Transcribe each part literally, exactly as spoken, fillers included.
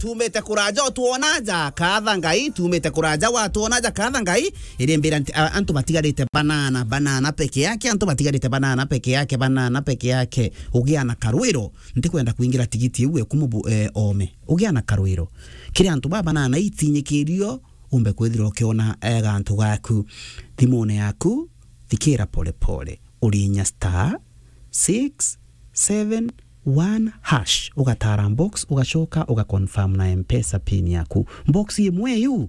tumete kuraja tuonaja kadha ngai tumete kuraja wa tuonaja kadha ngai ile mbira antu batigarite banana banana peke yake antu batigarite banana peke yake banana peke yake ugia na karwiro ndikwenda kuingira tigiti uwe kumubu eh, ome ugia na karwiro kiri antu ba banana itinyikirio umbe kwithira ukiona ega antu gaku thimune yaku thikira pole pole ulinya star six seven one hash ugatara box ugashoka ugaconfirm na M-Pesa pin yaku box imwe yu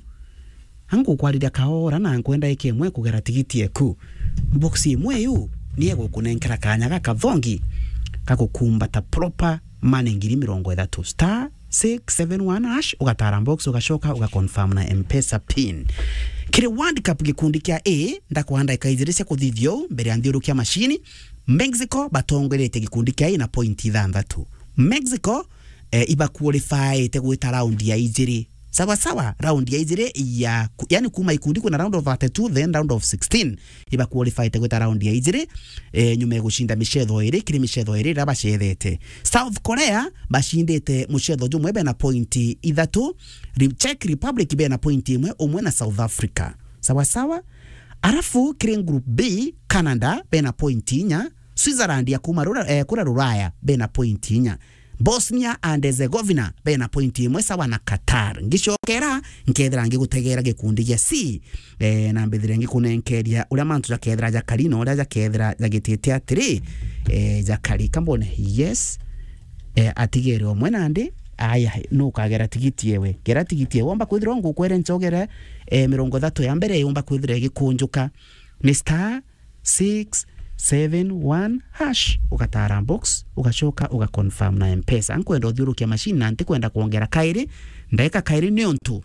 hangu kwalida kaora na nkwenda ike mwe kugera tigiti yaku box imwe yu niye gukunenkera kanya gakathongi kakukumbata proper mane ngiri mirongo ithatu star six seven one hash ugatara box ugashoka ugaconfirm na M-Pesa pin kire World Cup gikundi kia A ndakwanda ikaizirisha kuthithio mbere ya ndiurukia mashini Mexico batongerete gikundi kia A na point ithanthatu Mexico eh, iba qualify te gwita round ya ijiri sawa sawa round ya ijiri ya yani kuma ikundi kuna round of thirty-two then round of sixteen iba qualify te gwita round ya ijiri eh, nyume gushinda michetho iri kiri michetho iri rabashethete South Korea bashindete muchetho jumwe be na point ithatu Czech Republic be na point imwe umwe na South Africa sawa sawa arafu kiri group B Canada be na point inya Switzerland ya kuma rura eh, kura ruraya be na point inya Bosnia and Herzegovina be na point imwe sawa na Qatar ngishokera nkethera ngigutegera gikundi gya C eh na mbethire ngikunenkeria uria mantu ja kethera ja karino uria ja kethera ja gitete atiri eh ja kari kambone yes eh atigere omwe nandi aya no kagera tigiti yewe gera tigiti yewe omba kwithira ngo kwere ncogere eh mirongo ithatu ya mbere omba kwithira gikunjuka ni star six seven one hash ugatara box ugashoka ugaconfirm na M-Pesa ankwenda uthiurukia machine na ntikwenda kuongera kairi ndaika kairi ni ontu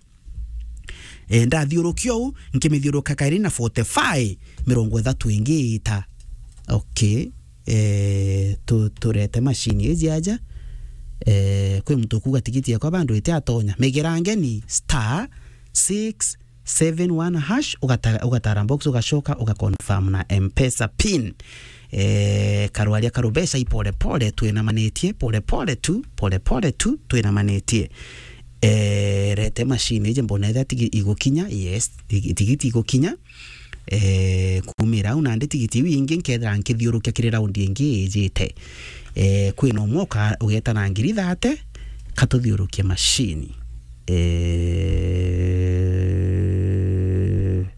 e ndathiurukio nkimithiuruka kairi na forty-five mirongo ithatu ingi ita okay eh tu turete machine ezi aja eh kwe mtu kuga tikiti yako bandu ite atonya megerange ni star six seven one hash ugatara ugatara box ugashoka ugaconfirm na M-Pesa pin eh karwalia karubesha ipole pole tuena manetie pole pole tu pole pole tu tuena manetie eh rete machine je mbona ida tigiti igokinya yes tigiti igokinya eh kumira una ndi tigiti wingi nkethra nkithiurukia kiri round ingi ejete eh kwino mwoka ugeta na ngiri thate katuthiurukia machine eh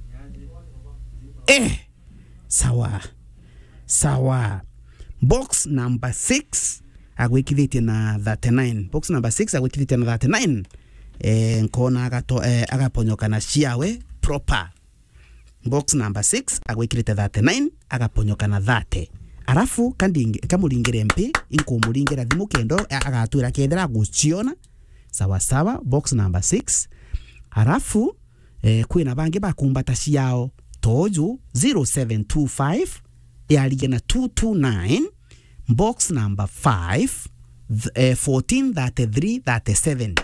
eh sawa sawa box number six agwikithitie na thirty-nine box number six agwikithitie na thirty-nine eh nkona agato eh, agaponyoka na ciawe proper box number six agwikirite thirty-nine agaponyoka na thirty arafu kandi kamuringire mpi inkumuringira thimu kendo agatwira kethera guciona sawa sawa box number six arafu eh, kwina bangi bakumbata ciao toju zero seven two five yali na two two nine box number five eh, fourteen thirty-three thirty-seven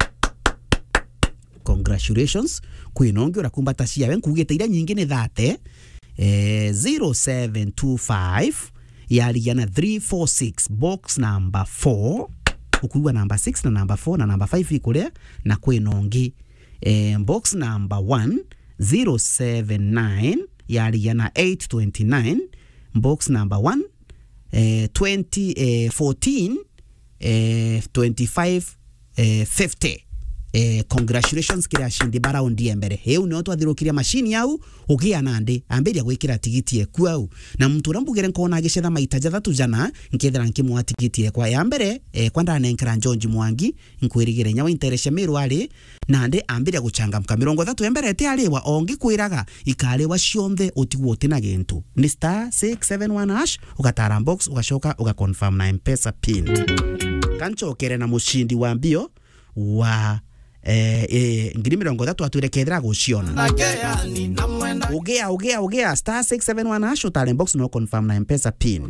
congratulations kwinongi urakumbata ciawe nkugite ira nyingine thate eh, zero seven two five yali na three four six box number four ukuwa number six na number four na number five ikule na kwinongi eh, box number one zero seven nine yali na eight twenty-nine box number one eh, twenty eh, fourteen eh, twenty-five eh, fifty eh, congratulations kira shindi baraundi mbere heu ni oto athirukiria machine yau ugia nande amberia gwikira tigiti eku au na mtu rambugere nkona agicetha maita jathatu jana nkethera nkimwa tigiti ekwa ya mbere eh, kwanda nenkera Njonji Mwangi nkwirigire nyawa interesha miru ari nande amberia guchangamka mirongo ithatu ya mbere ete ari wa ongi kwiraga ikale wa cionthe utigwo tina gintu ni star six seven one hash ugatara box ugashoka ugaconfirm na M-Pesa pin kanchokere na mushindi wa mbio wa eh eh ngiri mirongo ithatu atwirekethera guciona ugea ugea ugea star six seven one hash utare box no confirm na M-Pesa pin